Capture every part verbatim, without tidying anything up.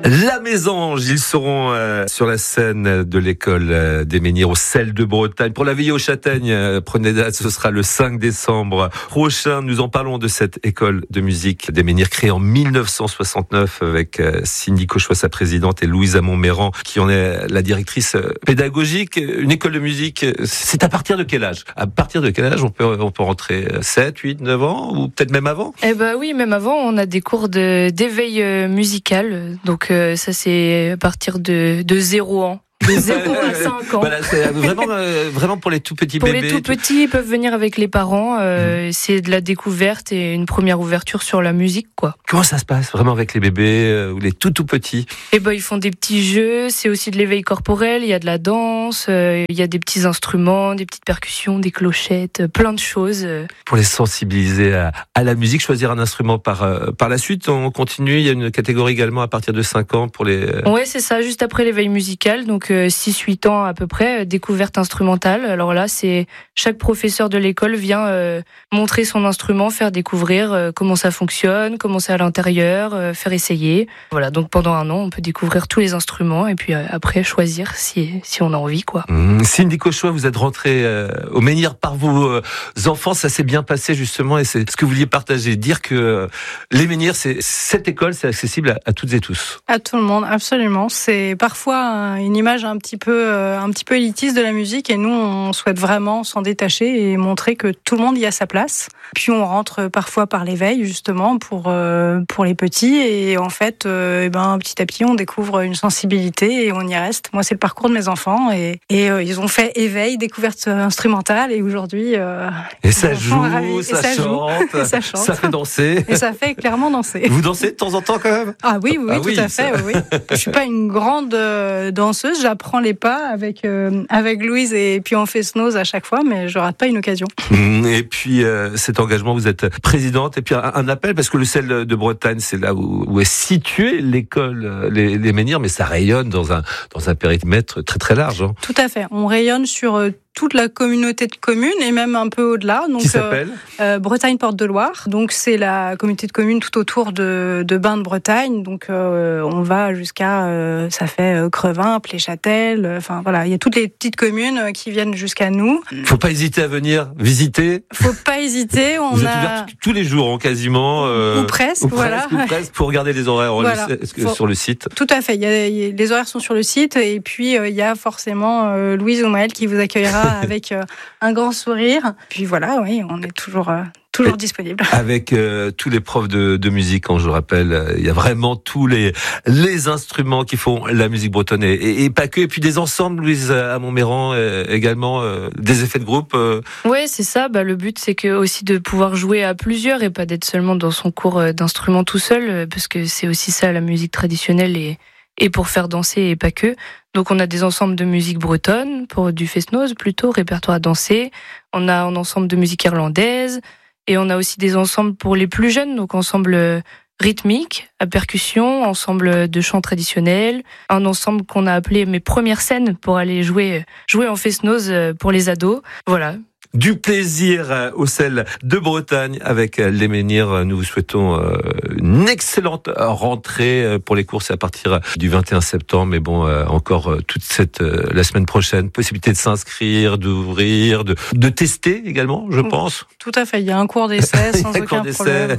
La Mésange, ils seront euh, sur la scène de l'école euh, des Menhirs au Sel de Bretagne. Pour la veillée aux châtaignes, euh, prenez date, ce sera le cinq décembre prochain. Nous en parlons de cette école de musique des Menhirs créée en mille neuf cent soixante-neuf avec euh, Cindy Cauchois, sa présidente, et Louise Amont-Méran, qui en est la directrice pédagogique. Une école de musique, c'est à partir de quel âge? À partir de quel âge on peut, on peut rentrer? sept, huit, neuf ans? Ou peut-être même avant? Eh ben oui, même avant, on a des cours de, d'éveil musical. Donc euh, ça, c'est à partir de, de zéro ans. De zéro à cinq ans. Voilà, c'est vraiment, euh, vraiment pour les tout petits pour bébés. Pour les tout petits, ils peuvent venir avec les parents. Euh, mmh. C'est de la découverte et une première ouverture sur la musique, quoi. Comment ça se passe vraiment avec les bébés euh, ou les tout tout petits? Eh ben, ils font des petits jeux. C'est aussi de l'éveil corporel. Il y a de la danse. Euh, il y a des petits instruments, des petites percussions, des clochettes, plein de choses. Pour les sensibiliser à, à la musique, choisir un instrument par euh, par la suite. On continue. Il y a une catégorie également à partir de cinq ans pour les. Euh... Ouais, c'est ça. Juste après l'éveil musical, donc. six huit ans à peu près, découverte instrumentale. Alors là, c'est chaque professeur de l'école vient euh, montrer son instrument, faire découvrir euh, comment ça fonctionne, comment c'est à l'intérieur, euh, faire essayer. Voilà, donc pendant un an, on peut découvrir tous les instruments et puis euh, après choisir si si on a envie, quoi. Mmh. Cindy Cauchois, vous êtes rentrée euh, au Menhir par vos euh, enfants, ça s'est bien passé justement et c'est ce que vous vouliez partager, dire que euh, les Menhirs, c'est cette école, c'est accessible à, à toutes et tous. À tout le monde, absolument. C'est parfois une image un petit peu euh, un petit peu élitiste de la musique et nous on souhaite vraiment s'en détacher et montrer que tout le monde y a sa place. Puis on rentre parfois par l'éveil justement pour euh, pour les petits et en fait euh, et ben petit à petit on découvre une sensibilité et on y reste. Moi c'est le parcours de mes enfants et et euh, ils ont fait éveil, découverte instrumentale et aujourd'hui euh, et ça joue, ça, ça chante, joue, ça chante, ça fait danser et ça fait clairement danser. Vous dansez de temps en temps quand même? Ah oui oui, oui ah tout oui, à fait. ça... Oui. Je suis pas une grande euh, danseuse, j'apprends les pas avec euh, avec Louise et puis on fait snooze à chaque fois, mais je rate pas une occasion. Et puis euh, cet engagement, vous êtes présidente et puis un, un appel parce que le Sel de Bretagne, c'est là où, où est située l'école, les, les Menhirs, mais ça rayonne dans un dans un périmètre très très large. Hein. Tout à fait. On rayonne sur euh, toute la communauté de communes et même un peu au-delà. Donc, qui s'appelle euh, euh, Bretagne Porte de Loire. Donc c'est la communauté de communes tout autour de, de Bain de Bretagne. Donc euh, on va jusqu'à euh, ça fait euh, Crevin, Pléchâtel. Enfin voilà, il y a toutes les petites communes qui viennent jusqu'à nous. Faut pas hésiter à venir visiter. Faut pas hésiter. On Vous a êtes ouvert tous les jours, hein, quasiment. Euh, ou presque, ou voilà. Presque, ou presque, pour regarder les horaires voilà. Faut... sur le site. Tout à fait. Il y a, il y a, les horaires sont sur le site et puis euh, il y a forcément euh, Louise ou Maëlle qui vous accueillera avec euh, un grand sourire. Puis voilà, oui, on est toujours. Euh, Toujours disponible. Avec euh, tous les profs de, de musique, quand je rappelle, euh, il y a vraiment tous les les instruments qui font la musique bretonne et, et, et pas que. Et puis des ensembles, Louise Amont-Méran, euh, également euh, des effets de groupe. Euh. Ouais, c'est ça. Bah le but, c'est que aussi de pouvoir jouer à plusieurs et pas d'être seulement dans son cours d'instrument tout seul, parce que c'est aussi ça la musique traditionnelle et et pour faire danser et pas que. Donc on a des ensembles de musique bretonne pour du fest-noz plutôt répertoire à danser. On a un ensemble de musique irlandaise. Et on a aussi des ensembles pour les plus jeunes, donc ensemble rythmique, à percussion, ensemble de chant traditionnel, un ensemble qu'on a appelé mes premières scènes pour aller jouer jouer en fest-noz pour les ados. Voilà. Du plaisir au Sel de Bretagne avec les Menhirs. Nous vous souhaitons une excellente rentrée pour les courses à partir du vingt et un septembre. Mais bon, encore toute cette la semaine prochaine, possibilité de s'inscrire, d'ouvrir, de, de tester également, je pense. Tout à fait. Il y a un cours d'essai sans aucun cours problème.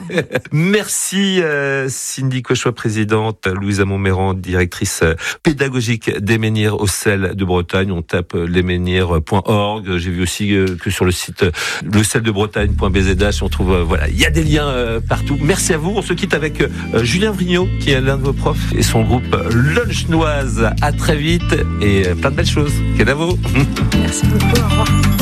Merci Cindy Cauchois, présidente, Louise Amont-Méran, directrice pédagogique des Menhirs au Sel de Bretagne. On tape lesmenhirs point org. J'ai vu aussi que sur le site le sel de bretagne point b z h, on trouve euh, voilà, il y a des liens euh, partout. Merci à vous. On se quitte avec euh, Julien Vrignot qui est l'un de vos profs et son groupe Lunch Noise. À très vite et euh, plein de belles choses. Kenavo. Merci beaucoup. Au revoir.